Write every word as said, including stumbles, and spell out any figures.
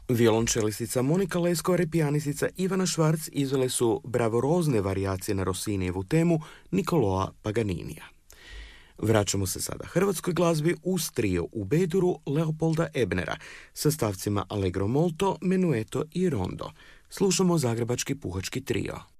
Violončelistica Monika Leskova i pijanistica Ivana Švarc izvele su bravorozne varijacije na Rossinijevu temu Niccolò Paganinija. Vraćamo se sada hrvatskoj glazbi uz trio u B-duru Leopolda Ebnera sa stavcima Allegro molto, Menueto i Rondo. Slušamo zagrebački puhački trio.